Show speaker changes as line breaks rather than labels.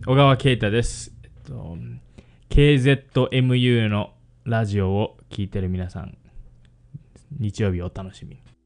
小川啓太です。KZMU のラジオを聞いてる皆さん、日曜日お楽しみに。